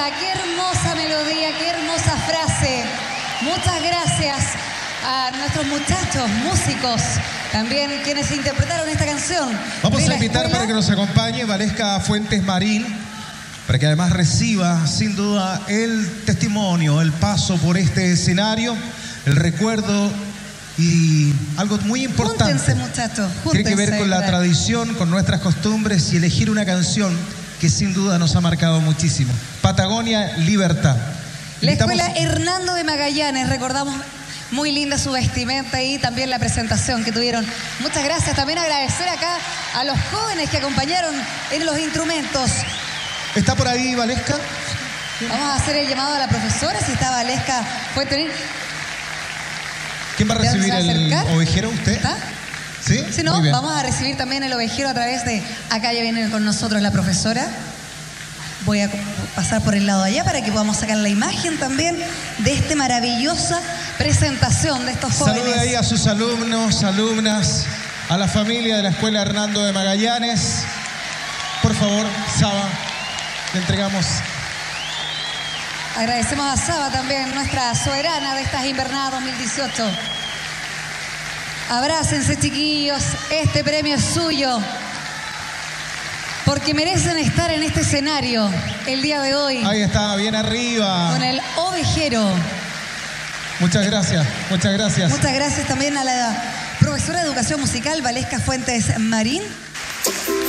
qué hermosa melodía, qué hermosa frase. Muchas gracias a nuestros muchachos, músicos, también quienes interpretaron esta canción. Vamos a invitar para que nos acompañe Valesca Fuentes Marín, para que además reciba sin duda el testimonio, el paso por este escenario, el recuerdo y algo muy importante. Júntense, muchachos, júntense. Tiene que ver con la tradición, con nuestras costumbres y elegir una canción que sin duda nos ha marcado muchísimo. Patagonia Libertad. La Escuela Hernando de Magallanes, recordamos, muy linda su vestimenta y también la presentación que tuvieron. Muchas gracias. También agradecer acá a los jóvenes que acompañaron en los instrumentos. ¿Está por ahí Valesca? Vamos a hacer el llamado a la profesora, si está Valesca Fuentes. ¿Quién va a recibir el ovejero? ¿Usted? ¿Está? ¿Sí? Si no, vamos a recibir también el ovejero a través de... Acá ya viene con nosotros la profesora. Voy a pasar por el lado de allá para que podamos sacar la imagen también de esta maravillosa presentación de estos jóvenes. Salude ahí a sus alumnos, alumnas, a la familia de la Escuela Hernando de Magallanes. Por favor, Saba, le entregamos. Agradecemos a Saba también, nuestra soberana de estas Invernadas 2018. Abrácense, chiquillos, este premio es suyo. Porque merecen estar en este escenario el día de hoy. Ahí está, bien arriba. Con el ovejero. Muchas gracias, muchas gracias. Muchas gracias también a la profesora de Educación Musical, Valesca Fuentes Marín.